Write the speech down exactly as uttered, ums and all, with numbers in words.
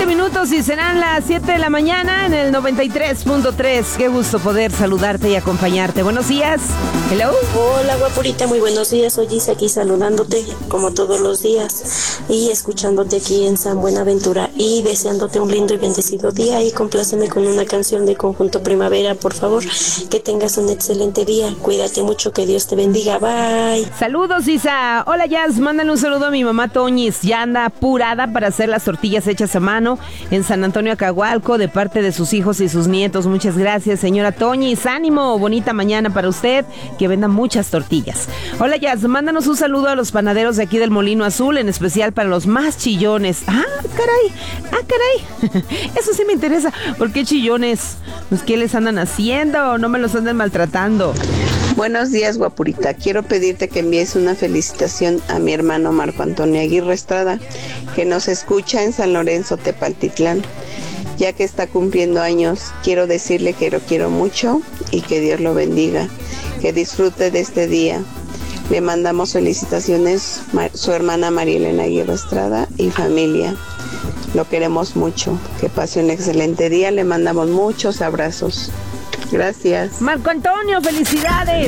siete minutos y serán las siete de la mañana en el noventa y tres punto tres. Qué gusto poder saludarte y acompañarte. Buenos días. Hello. Hola, guapurita, muy buenos días. Soy Isa aquí saludándote como todos los días y escuchándote aquí en San Buenaventura y deseándote un lindo y bendecido día. Y compláceme con una canción de Conjunto Primavera, por favor. Que tengas un excelente día. Cuídate mucho, que Dios te bendiga. Bye. Saludos, Isa. Hola, Jazz. Mándale un saludo a mi mamá Toñis. Ya anda apurada para hacer las tortillas hechas a mano en San Antonio Acahualco de parte de sus hijos y sus nietos. Muchas gracias, señora Toñis. Ánimo, bonita mañana para usted. Que vendan muchas tortillas. Hola, Jazz. Mándanos un saludo a los panaderos de aquí del Molino Azul, en especial para los más chillones. Ah, caray. Ah, caray. Eso sí me interesa. ¿Por qué chillones? Pues, ¿qué les andan haciendo? No me los anden maltratando. Buenos días, guapurita. Quiero pedirte que envíes una felicitación a mi hermano Marco Antonio Aguirre Estrada, que nos escucha en San Lorenzo, Tepaltitlán. Ya que está cumpliendo años, quiero decirle que lo quiero mucho y que Dios lo bendiga. Que disfrute de este día. Le mandamos felicitaciones su hermana María Elena Aguirre Estrada y familia. Lo queremos mucho. Que pase un excelente día. Le mandamos muchos abrazos. Gracias. Marco Antonio, felicidades.